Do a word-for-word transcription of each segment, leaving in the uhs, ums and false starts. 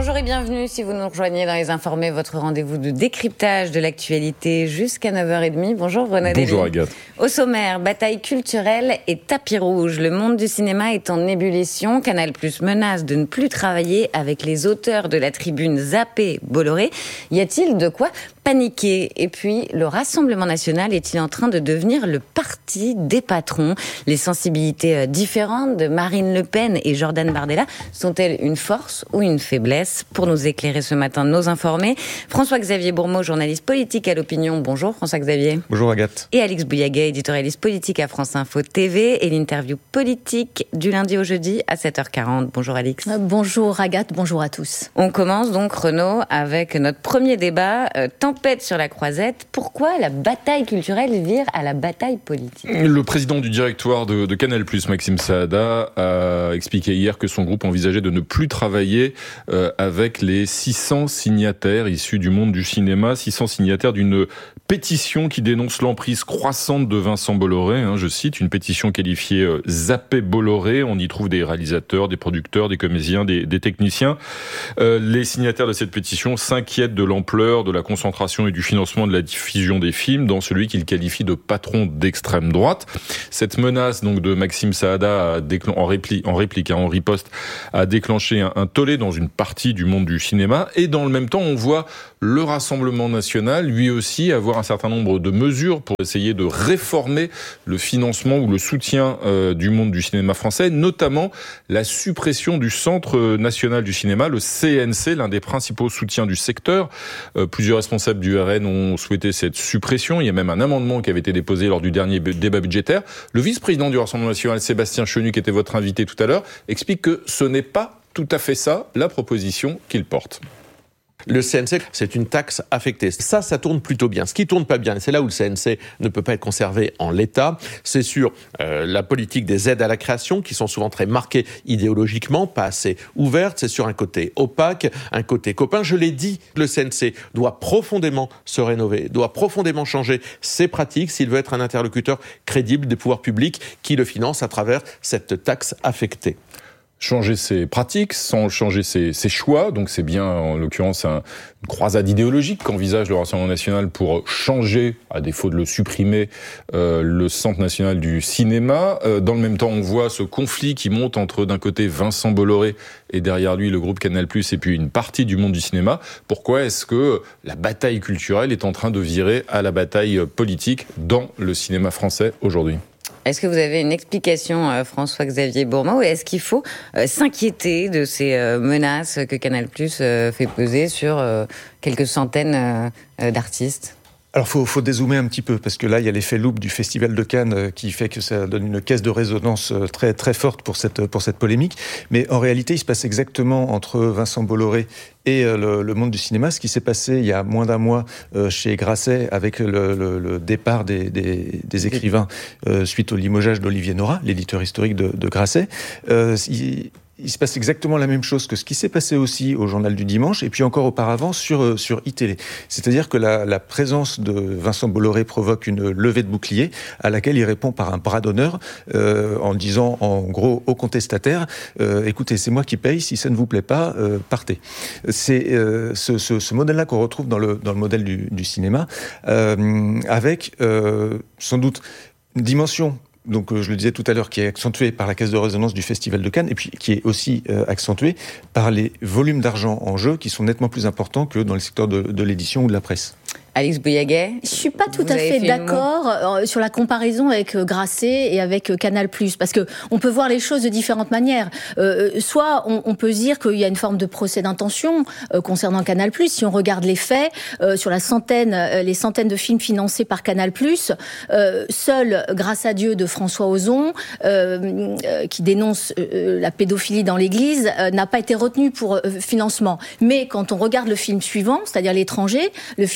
Bonjour et bienvenue si vous nous rejoignez dans Les Informés, votre rendez-vous de décryptage de l'actualité jusqu'à neuf heures trente. Bonjour Renaud Dely. Bonjour Agathe. Au sommaire, bataille culturelle et tapis rouge. Le monde du cinéma est en ébullition. Canal+ menace de ne plus travailler avec les auteurs de la tribune Zappé-Bolloré. Y a-t-il de quoi paniquer? Et puis, le Rassemblement national est-il en train de devenir le parti des patrons? Les sensibilités différentes de Marine Le Pen et Jordan Bardella sont-elles une force ou une faiblesse? Pour nous éclairer ce matin, nos informés, François-Xavier Bourmeau, journaliste politique à l'Opinion. Bonjour François-Xavier. Bonjour Agathe. Et Alix Bouillaguet, éditorialiste politique à France Info T V, et l'interview politique du lundi au jeudi à sept heures quarante. Bonjour Alix. Bonjour Agathe, bonjour à tous. On commence donc, Renaud, avec notre premier débat. Euh, tempête sur la croisette. Pourquoi la bataille culturelle vire à la bataille politique? Le président du directoire de, de Canal+, Maxime Saada, a expliqué hier que son groupe envisageait de ne plus travailler euh, avec les six cents signataires issus du monde du cinéma, six cents signataires d'une pétition qui dénonce l'emprise croissante de Vincent Bolloré, hein, je cite, une pétition qualifiée euh, Zappé Bolloré. On y trouve des réalisateurs, des producteurs, des comédiens, des, des techniciens. Euh, les signataires de cette pétition s'inquiètent de l'ampleur, de la concentration et du financement de la diffusion des films dans celui qu'ils qualifient de patron d'extrême droite. Cette menace donc de Maxime Saada a déclen- en, répli- en réplique, hein, en riposte, a déclenché un, un tollé dans une partie du monde du cinéma. Et dans le même temps, on voit le Rassemblement national, lui aussi, avoir un certain nombre de mesures pour essayer de réformer le financement ou le soutien euh, du monde du cinéma français, notamment la suppression du Centre national du cinéma, le C N C, l'un des principaux soutiens du secteur. Euh, plusieurs responsables du R N ont souhaité cette suppression. Il y a même un amendement qui avait été déposé lors du dernier b- débat budgétaire. Le vice-président du Rassemblement national, Sébastien Chenu, qui était votre invité tout à l'heure, explique que ce n'est pas tout à fait ça, la proposition qu'il porte. Le C N C, c'est une taxe affectée. Ça, ça tourne plutôt bien. Ce qui tourne pas bien, et c'est là où le C N C ne peut pas être conservé en l'état, c'est sur euh, la politique des aides à la création, qui sont souvent très marquées idéologiquement, pas assez ouvertes. C'est sur un côté opaque, un côté copain. Je l'ai dit, le C N C doit profondément se rénover, doit profondément changer ses pratiques s'il veut être un interlocuteur crédible des pouvoirs publics qui le financent à travers cette taxe affectée. Changer ses pratiques, sans changer ses, ses choix. Donc c'est bien, en l'occurrence, un, une croisade idéologique qu'envisage le Rassemblement national pour changer, à défaut de le supprimer, euh, le Centre national du cinéma. Euh, dans le même temps, on voit ce conflit qui monte entre, d'un côté, Vincent Bolloré et derrière lui, le groupe Canal+, et puis une partie du monde du cinéma. Pourquoi est-ce que la bataille culturelle est en train de virer à la bataille politique dans le cinéma français aujourd'hui ? Est-ce que vous avez une explication, euh, François-Xavier Bourmeau, ou est-ce qu'il faut euh, s'inquiéter de ces euh, menaces que Canal+ euh, fait peser sur euh, quelques centaines euh, d'artistes ? Alors, il faut, faut dézoomer un petit peu, parce que là, il y a l'effet loupe du Festival de Cannes euh, qui fait que ça donne une caisse de résonance euh, très, très forte pour cette, pour cette polémique. Mais en réalité, il se passe exactement entre Vincent Bolloré et euh, le, le monde du cinéma ce qui s'est passé il y a moins d'un mois euh, chez Grasset avec le, le, le départ des, des, des écrivains euh, suite au limogeage d'Olivier Nora, l'éditeur historique de, de Grasset. Euh, il, Il se passe exactement la même chose que ce qui s'est passé aussi au Journal du Dimanche et puis encore auparavant sur, sur iTélé. C'est-à-dire que la, la présence de Vincent Bolloré provoque une levée de bouclier à laquelle il répond par un bras d'honneur euh, en disant en gros aux contestataires euh, « Écoutez, c'est moi qui paye, si ça ne vous plaît pas, euh, partez ». C'est euh, ce, ce, ce modèle-là qu'on retrouve dans le, dans le modèle du, du cinéma euh, avec euh, sans doute une dimension donc je le disais tout à l'heure, qui est accentué par la caisse de résonance du Festival de Cannes, et puis qui est aussi euh, accentué par les volumes d'argent en jeu, qui sont nettement plus importants que dans le secteur de, de l'édition ou de la presse. Alix Bouillaguet. Je suis pas tout à fait d'accord sur la comparaison avec Grasset et avec Canal+, parce que on peut voir les choses de différentes manières. Euh, soit on, on peut se dire qu'il y a une forme de procès d'intention euh, concernant Canal+. Si on regarde les faits, euh, sur la centaine, euh, les centaines de films financés par Canal+, euh, seul Grâce à Dieu de François Ozon, euh, euh, qui dénonce euh, la pédophilie dans l'Église, euh, n'a pas été retenu pour euh, financement. Mais quand on regarde le film suivant, c'est-à-dire L'étranger, le film de François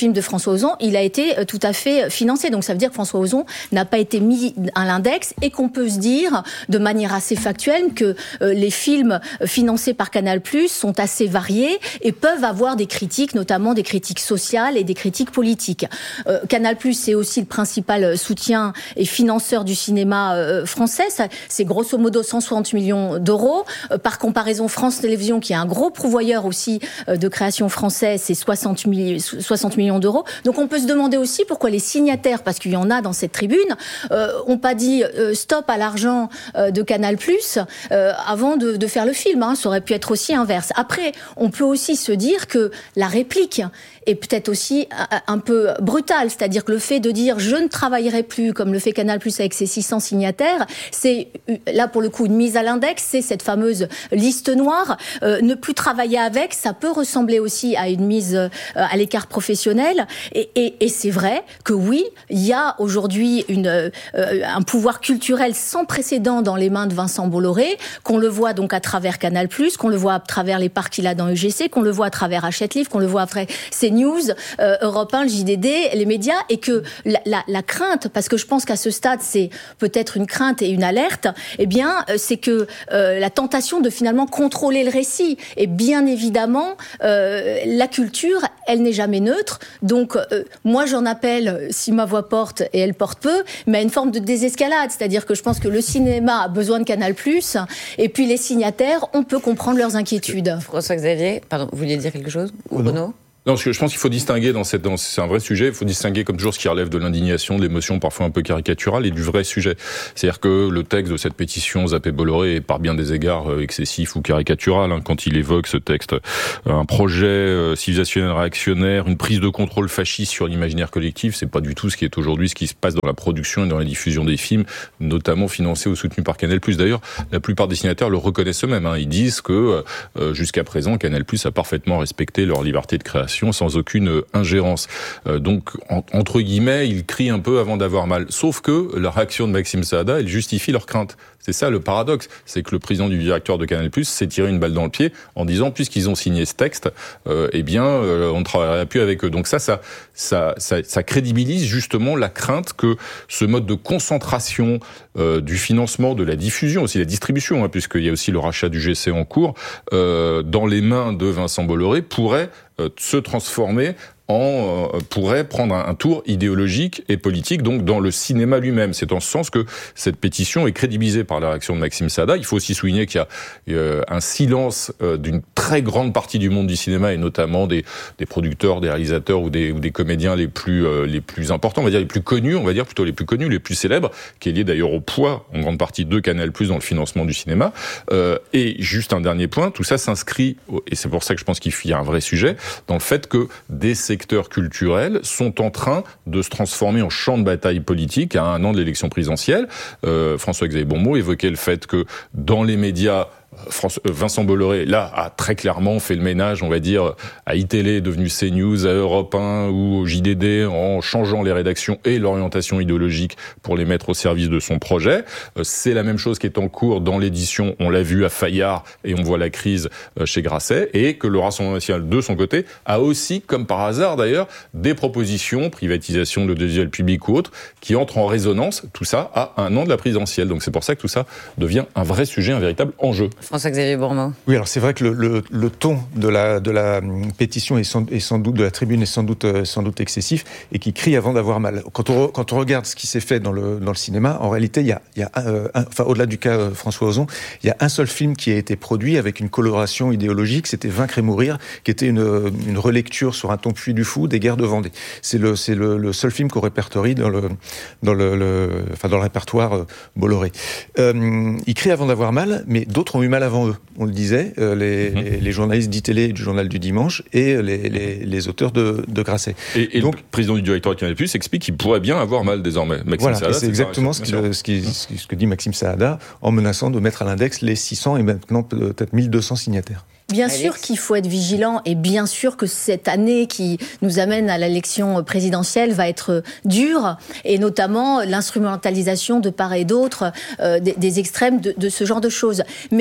François Ozon, il a été tout à fait financé. Donc ça veut dire que François Ozon n'a pas été mis à l'index et qu'on peut se dire de manière assez factuelle que euh, les films financés par Canal+ sont assez variés et peuvent avoir des critiques, notamment des critiques sociales et des critiques politiques. Euh, Canal+, c'est aussi le principal soutien et financeur du cinéma euh, français. Ça, c'est grosso modo cent soixante millions d'euros. Euh, par comparaison, France Télévisions, qui est un gros pourvoyeur aussi euh, de création française, c'est soixante millions d'euros. Donc on peut se demander aussi pourquoi les signataires, parce qu'il y en a dans cette tribune, euh, ont pas dit euh, stop à l'argent euh, de Canal+ euh, avant de, de faire le film. Hein. Ça aurait pu être aussi inverse. Après, on peut aussi se dire que la réplique est peut-être aussi un peu brutale, c'est-à-dire que le fait de dire je ne travaillerai plus, comme le fait Canal+ avec ses six cents signataires, c'est là pour le coup une mise à l'index, c'est cette fameuse liste noire. Euh, ne plus travailler avec, ça peut ressembler aussi à une mise euh, à l'écart professionnel. Et, et, et c'est vrai que oui, il y a aujourd'hui une, euh, un pouvoir culturel sans précédent dans les mains de Vincent Bolloré, qu'on le voit donc à travers Canal+, qu'on le voit à travers les parts qu'il a dans U G C, qu'on le voit à travers Hachette Livre, qu'on le voit à travers CNews, euh, Europe un, le J D D, les médias, et que la, la, la crainte, parce que je pense qu'à ce stade c'est peut-être une crainte et une alerte, eh bien c'est que euh, la tentation de finalement contrôler le récit. Et bien évidemment, euh, la culture, elle n'est jamais neutre. Donc euh, moi j'en appelle, si ma voix porte, et elle porte peu, mais à une forme de désescalade. C'est-à-dire que je pense que le cinéma a besoin de Canal+, et puis les signataires, on peut comprendre leurs inquiétudes. François-Xavier, pardon, vous vouliez dire quelque chose? Ou Renaud? Non, je pense qu'il faut distinguer dans cette, dans, c'est un vrai sujet, il faut distinguer comme toujours ce qui relève de l'indignation, de l'émotion parfois un peu caricaturale et du vrai sujet. C'est-à-dire que le texte de cette pétition Zappé-Bolloré est par bien des égards excessif ou caricatural, hein, quand il évoque ce texte, un projet euh, civilisationnel réactionnaire, une prise de contrôle fasciste sur l'imaginaire collectif, c'est pas du tout ce qui est aujourd'hui ce qui se passe dans la production et dans la diffusion des films, notamment financés ou soutenus par Canal+. D'ailleurs, la plupart des signataires le reconnaissent eux-mêmes, hein. Ils disent que euh, jusqu'à présent, Canal+ a parfaitement respecté leur liberté de création sans aucune ingérence. Euh, donc, en, entre guillemets, ils crient un peu avant d'avoir mal. Sauf que la réaction de Maxime Saada, elle justifie leur crainte. C'est ça le paradoxe, c'est que le président du directoire de Canal+ s'est tiré une balle dans le pied en disant, puisqu'ils ont signé ce texte, euh, eh bien, euh, on ne travaillera plus avec eux. Donc ça, ça, ça, ça, ça crédibilise justement la crainte que ce mode de concentration euh, du financement, de la diffusion, aussi la distribution, hein, puisqu'il y a aussi le rachat du G C en cours, euh, dans les mains de Vincent Bolloré, pourrait euh, se transformer en, euh, pourrait prendre un, un tour idéologique et politique, donc dans le cinéma lui-même. C'est en ce sens que cette pétition est crédibilisée par la réaction de Maxime Saada. Il faut aussi souligner qu'il y a euh, un silence euh, d'une très grande partie du monde du cinéma, et notamment des, des producteurs, des réalisateurs ou des, ou des comédiens les plus, euh, les plus importants, on va dire les plus connus, on va dire plutôt les plus connus, les plus célèbres, qui est lié d'ailleurs au poids, en grande partie, de Canal+ dans le financement du cinéma. Euh, et juste un dernier point, tout ça s'inscrit, et c'est pour ça que je pense qu'il y a un vrai sujet, dans le fait que des secteurs culturels sont en train de se transformer en champ de bataille politique à un an de l'élection présidentielle. Euh, François-Xavier Bonmot évoquait le fait que dans les médias, François, Vincent Bolloré, là, a très clairement fait le ménage, on va dire, à iTélé, devenu CNews, à Europe un ou au J D D, en changeant les rédactions et l'orientation idéologique pour les mettre au service de son projet. C'est la même chose qui est en cours dans l'édition, on l'a vu à Fayard, et on voit la crise chez Grasset, et que le Rassemblement national, de son côté, a aussi, comme par hasard d'ailleurs, des propositions, privatisation de l'audiovisuel public ou autre, qui entrent en résonance, tout ça, à un an de la présidentielle. Donc c'est pour ça que tout ça devient un vrai sujet, un véritable enjeu. François-Xavier Bourmeau. Oui, alors c'est vrai que le, le, le ton de la, de la pétition est sans, est sans doute, de la tribune est sans doute, sans doute excessif, et qui crie avant d'avoir mal. Quand on, quand on regarde ce qui s'est fait dans le, dans le cinéma, en réalité, il y a, il y a un, un, enfin, au-delà du cas François Ozon, il y a un seul film qui a été produit avec une coloration idéologique, c'était Vaincre et mourir, qui était une, une relecture sur un ton Puy du Fou des guerres de Vendée. C'est le, c'est le, le seul film qu'on répertorie dans le, dans le, le, enfin, dans le répertoire Bolloré. Euh, il crie avant d'avoir mal, mais d'autres ont eu mal avant eux, on le disait, euh, les, mmh. les, les journalistes d'ITélé du Journal du Dimanche et les, les, les auteurs de, de Grasset. Et, et donc, le président du directoire de Canal+ explique qu'il pourrait bien avoir mal désormais. Maxime voilà, Saada, c'est, c'est exactement ce, que, ce, qui, ce que dit Maxime Saada, en menaçant de mettre à l'index les six cents et maintenant peut-être mille deux cents signataires. Bien sûr qu'il faut être vigilant, et bien sûr que cette année qui nous amène à l'élection présidentielle va être dure, et notamment l'instrumentalisation de part et d'autre euh, des, des extrêmes de, de ce genre de choses. Mais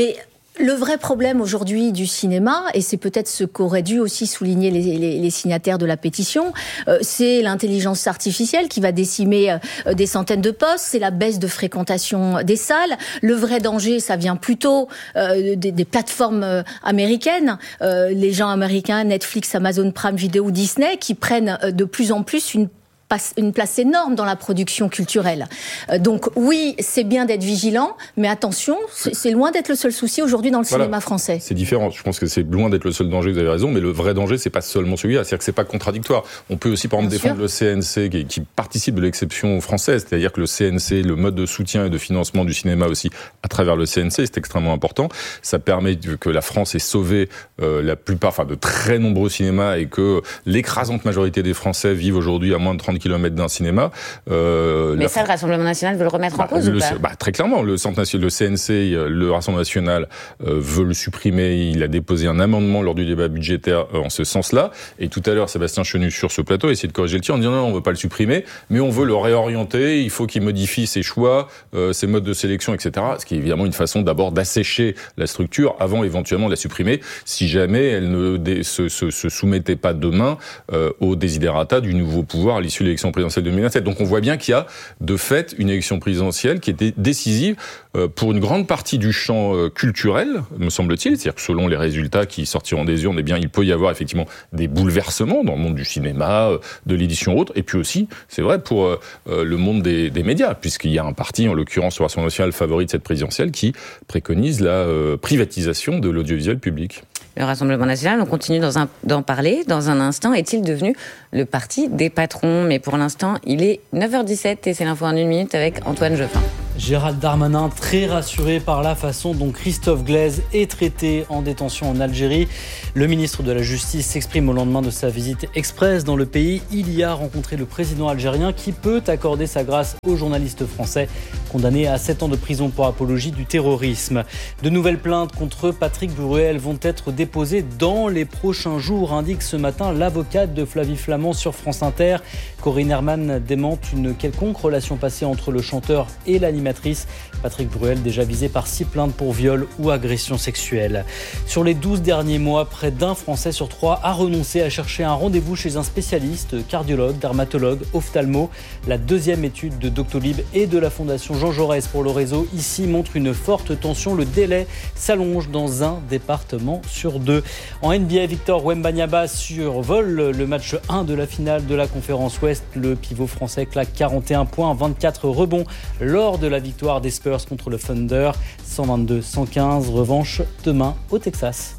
Le vrai problème aujourd'hui du cinéma, et c'est peut-être ce qu'auraient dû aussi souligner les, les, les signataires de la pétition, euh, c'est l'intelligence artificielle qui va décimer euh, des centaines de postes, c'est la baisse de fréquentation des salles. Le vrai danger, ça vient plutôt euh, des, des plateformes euh, américaines, euh, les gens américains, Netflix, Amazon Prime Video, Disney, qui prennent euh, de plus en plus une une place énorme dans la production culturelle. Donc oui, c'est bien d'être vigilant, mais attention, c'est loin d'être le seul souci aujourd'hui dans le voilà. cinéma français. C'est différent. Je pense que c'est loin d'être le seul danger, vous avez raison, mais le vrai danger, c'est pas seulement celui-là. C'est-à-dire que c'est pas contradictoire. On peut aussi, par exemple, bien défendre sûr. le C N C, qui, qui participe de l'exception française. C'est-à-dire que le C N C, le mode de soutien et de financement du cinéma aussi, à travers le C N C, c'est extrêmement important. Ça permet que la France ait sauvé euh, la plupart, enfin, de très nombreux cinémas et que l'écrasante majorité des Français vivent aujourd'hui à moins de trente kilomètres d'un cinéma. Euh, Mais ça, le Rassemblement National veut le remettre bah, en cause le, ou pas bah, Très clairement, le, centre, le C N C, le Rassemblement National euh, veut le supprimer. Il a déposé un amendement lors du débat budgétaire euh, en ce sens-là. Et tout à l'heure, Sébastien Chenu, sur ce plateau, a essayé de corriger le tir en disant non, on ne veut pas le supprimer, mais on veut le réorienter. Il faut qu'il modifie ses choix, euh, ses modes de sélection, et cetera. Ce qui est évidemment une façon d'abord d'assécher la structure avant éventuellement de la supprimer, si jamais elle ne dé, se, se, se soumettait pas demain euh, aux desiderata du nouveau pouvoir à l'issue de l'élection présidentielle deux mille vingt-sept. Donc on voit bien qu'il y a de fait une élection présidentielle qui était décisive pour une grande partie du champ culturel, me semble-t-il. C'est-à-dire que selon les résultats qui sortiront des urnes, eh bien, il peut y avoir effectivement des bouleversements dans le monde du cinéma, de l'édition autre. Et puis aussi, c'est vrai, pour le monde des, des médias, puisqu'il y a un parti, en l'occurrence le Rassemblement national favori de cette présidentielle, qui préconise la privatisation de l'audiovisuel public. Le Rassemblement national, on continue dans un, d'en parler. Dans un instant, est-il devenu le parti des patrons? Mais pour l'instant, il est neuf heures dix-sept et c'est l'info en une minute avec Antoine Geoffrin. Gérald Darmanin, très rassuré par la façon dont Christophe Glaise est traité en détention en Algérie. Le ministre de la Justice s'exprime au lendemain de sa visite express dans le pays. Il y a rencontré le président algérien qui peut accorder sa grâce aux journalistes français condamnés à sept ans de prison pour apologie du terrorisme. De nouvelles plaintes contre Patrick Bruel vont être déposées dans les prochains jours, indique ce matin l'avocate de Flavie Flament sur France Inter. Corinne Herman démente une quelconque relation passée entre le chanteur et l'animateur. Patrick Bruel, déjà visé par six plaintes pour viol ou agression sexuelle. Sur les douze derniers mois, près d'un Français sur trois a renoncé à chercher un rendez-vous chez un spécialiste, cardiologue, dermatologue, ophtalmo. La deuxième étude de Doctolib et de la Fondation Jean Jaurès pour le réseau ici montre une forte tension. Le délai s'allonge dans un département sur deux. En N B A, Victor Wembanyama survole le match un de la finale de la Conférence Ouest. Le pivot français claque quarante et un points, vingt-quatre rebonds lors de la victoire des Spurs contre le Thunder, cent vingt-deux à cent quinze. Revanche demain au Texas.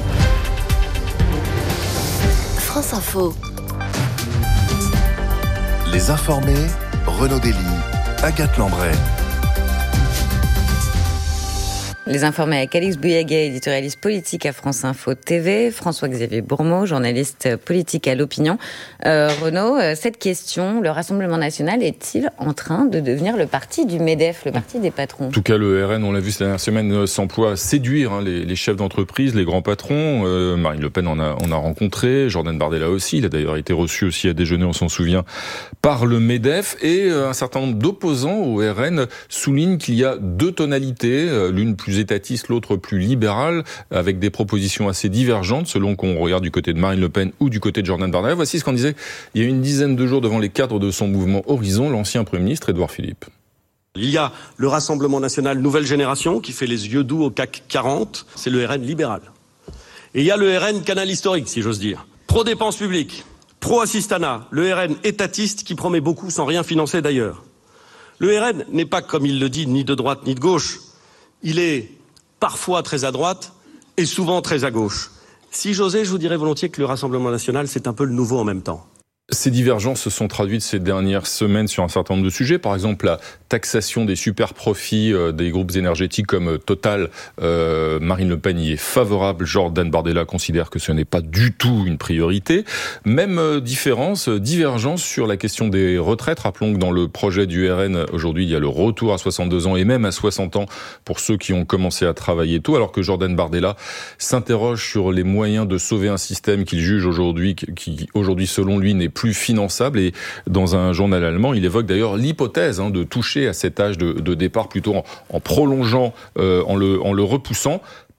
France Info. Les informés, Renaud Dely, Agathe Lambray. Les informés avec Alix Bouyaguet, éditorialiste politique à France Info T V, François-Xavier Bourmeau, journaliste politique à l'Opinion. Euh, Renaud, cette question, le Rassemblement national est-il en train de devenir le parti du MEDEF, le parti des patrons? En tout cas, le R N, on l'a vu cette dernière semaine, s'emploie à séduire hein, les, les chefs d'entreprise, les grands patrons. Euh, Marine Le Pen en a, en a rencontré, Jordan Bardella aussi. Il a d'ailleurs été reçu aussi à déjeuner, on s'en souvient, par le MEDEF. Et euh, un certain nombre d'opposants au R N soulignent qu'il y a deux tonalités, euh, l'une plus étatiste, l'autre plus libérale, avec des propositions assez divergentes selon qu'on regarde du côté de Marine Le Pen ou du côté de Jordan Bardella. Voici ce qu'on disait il y a une dizaine de jours devant les cadres de son mouvement Horizon, l'ancien Premier ministre Édouard Philippe. Il y a le Rassemblement national Nouvelle Génération qui fait les yeux doux au C A C quarante, c'est le R N libéral. Et il y a le R N canal historique, si j'ose dire. Pro-dépenses publiques, pro-assistanat, le R N étatiste qui promet beaucoup sans rien financer d'ailleurs. Le R N n'est pas, comme il le dit, ni de droite ni de gauche. Il est parfois très à droite et souvent très à gauche. Si j'osais, je vous dirais volontiers que le Rassemblement national, c'est un peu le nouveau en même temps. Ces divergences se sont traduites ces dernières semaines sur un certain nombre de sujets. Par exemple, la taxation des super profits des groupes énergétiques comme Total. Euh, Marine Le Pen y est favorable. Jordan Bardella considère que ce n'est pas du tout une priorité. Même euh, différence, divergence sur la question des retraites. Rappelons que dans le projet du R N, aujourd'hui, il y a le retour à soixante-deux ans et même à soixante ans pour ceux qui ont commencé à travailler tôt, alors que Jordan Bardella s'interroge sur les moyens de sauver un système qu'il juge aujourd'hui, qui aujourd'hui, selon lui, n'est plus finançable. Et dans un journal allemand, il évoque d'ailleurs l'hypothèse hein, de toucher à cet âge de, de départ plutôt en, en prolongeant, euh, en, le, en le repoussant.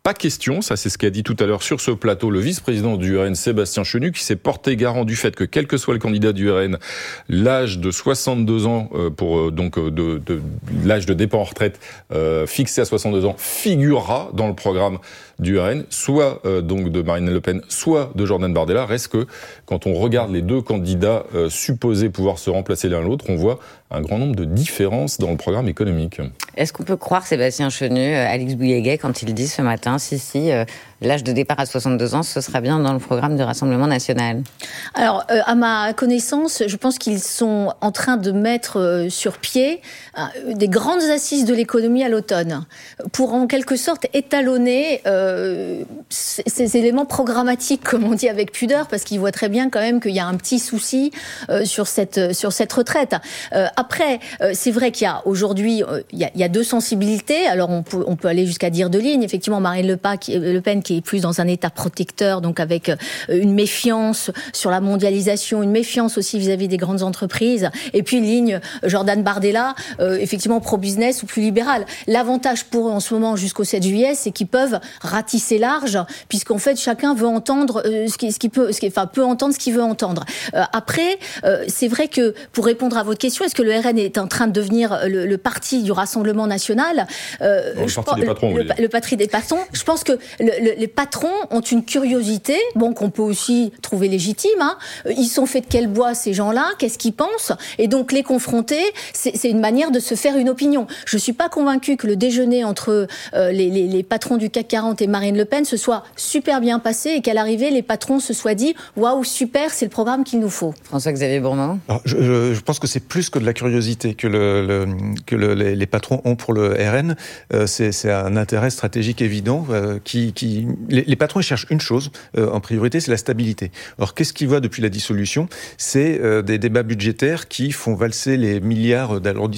pas question, ça c'est ce qu'a dit tout à l'heure sur ce plateau le vice-président du R N, Sébastien Chenu, qui s'est porté garant du fait que quel que soit le candidat du R N, l'âge de soixante-deux ans pour donc de, de l'âge de départ en retraite euh, fixé à soixante-deux ans figurera dans le programme du R N, soit euh, donc de Marine Le Pen, soit de Jordan Bardella. Reste que quand on regarde les deux candidats euh, supposés pouvoir se remplacer l'un l'autre, on voit un grand nombre de différences dans le programme économique. Est-ce qu'on peut croire Sébastien Chenu, Alix Bouilléguet, quand il dit ce matin, si, si, euh, l'âge de départ à soixante-deux ans, ce sera bien dans le programme du Rassemblement national? Alors, euh, à ma connaissance, je pense qu'ils sont en train de mettre euh, sur pied euh, des grandes assises de l'économie à l'automne, pour en quelque sorte étalonner euh, ces, ces éléments programmatiques, comme on dit avec pudeur, parce qu'ils voient très bien quand même qu'il y a un petit souci euh, sur cette, sur cette retraite. Euh, Après, euh, c'est vrai qu'il y a aujourd'hui, euh, il, y a, il y a deux sensibilités. Alors, on peut, on peut aller jusqu'à dire deux lignes. Effectivement, Marine Le Pen, qui, Le Pen, qui est plus dans un état protecteur, donc avec euh, une méfiance sur la mondialisation, une méfiance aussi vis-à-vis des grandes entreprises. Et puis, ligne Jordan Bardella, euh, effectivement pro-business ou plus libéral. L'avantage pour eux en ce moment jusqu'au sept juillet, c'est qu'ils peuvent ratisser large, puisqu'en fait, chacun veut entendre euh, ce qu'il ce qui peut, ce qui, enfin, peut entendre ce qu'il veut entendre. Euh, après, euh, c'est vrai que pour répondre à votre question, est-ce que le R N est en train de devenir le, le parti du Rassemblement national, euh, bon, le, parti des patrons, le, le, le parti des patrons. Je pense que le, le, les patrons ont une curiosité, bon, qu'on peut aussi trouver légitime. Hein. Ils sont faits de quel bois, ces gens-là? Qu'est-ce qu'ils pensent? Et donc les confronter, c'est, c'est une manière de se faire une opinion. Je suis pas convaincue que le déjeuner entre euh, les, les, les patrons du C A C quarante et Marine Le Pen se soit super bien passé et qu'à l'arrivée les patrons se soient dit waouh, super, c'est le programme qu'il nous faut. François-Xavier Bourmand. Alors, je, je, je pense que c'est plus que de la curiosité que, le, le, que le, les, les patrons ont pour le R N. Euh, c'est, c'est un intérêt stratégique évident. Euh, qui, qui, les, les patrons ils cherchent une chose euh, en priorité, c'est la stabilité. Or, qu'est-ce qu'ils voient depuis la dissolution? C'est euh, des débats budgétaires qui font valser les milliards d'alourdissements